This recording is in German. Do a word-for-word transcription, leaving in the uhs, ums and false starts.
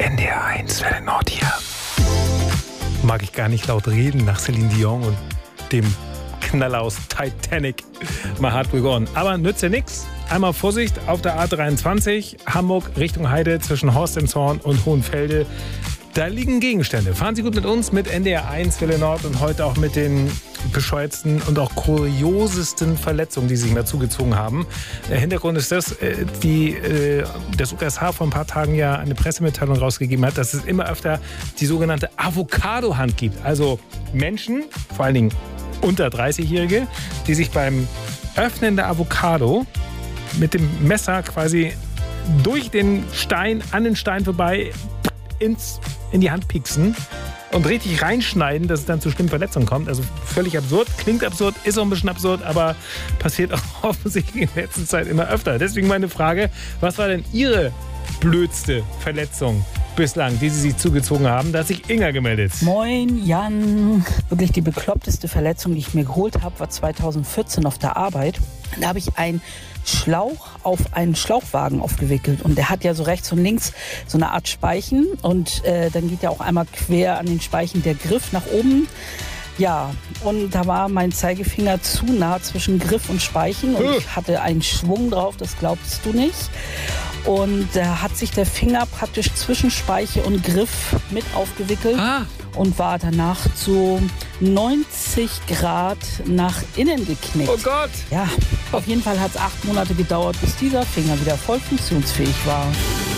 N D R eins Welle Nord hier. Mag ich gar nicht laut reden nach Celine Dion und dem Knaller aus Titanic. My Heart Will Go On. Aber nützt ja nichts. Einmal Vorsicht auf der A dreiundzwanzig, Hamburg Richtung Heide zwischen Horst-im-Zorn und Hohenfelde. Da liegen Gegenstände. Fahren Sie gut mit uns, mit N D R eins Welle Nord und heute auch mit den bescheuertsten und auch kuriosesten Verletzungen, die sich mal zugezogen haben. Der Hintergrund ist das, die, das U K S H vor ein paar Tagen ja eine Pressemitteilung rausgegeben hat, dass es immer öfter die sogenannte Avocado-Hand gibt. Also Menschen, vor allen Dingen unter dreißigjährige, die sich beim Öffnen der Avocado mit dem Messer quasi durch den Stein, an den Stein vorbei ins, in die Hand pieksen und richtig reinschneiden, dass es dann zu schlimmen Verletzungen kommt. Also völlig absurd, klingt absurd, ist auch ein bisschen absurd, aber passiert auch offensichtlich in letzter Zeit immer öfter. Deswegen meine Frage, was war denn Ihre blödste Verletzung bislang, die Sie sich zugezogen haben? Da hat sich Inga gemeldet. Moin, Jan. Wirklich die bekloppteste Verletzung, die ich mir geholt habe, war zweitausendvierzehn auf der Arbeit. Da habe ich ein Schlauch auf einen Schlauchwagen aufgewickelt und der hat ja so rechts und links so eine Art Speichen und äh, dann geht ja auch einmal quer an den Speichen der Griff nach oben. Ja, und da war mein Zeigefinger zu nah zwischen Griff und Speichen und ich hatte einen Schwung drauf, das glaubst du nicht. Und da hat sich der Finger praktisch zwischen Speiche und Griff mit aufgewickelt ah. und war danach zu neunzig Grad nach innen geknickt. Oh Gott! Ja, auf jeden Fall hat es acht Monate gedauert, bis dieser Finger wieder voll funktionsfähig war.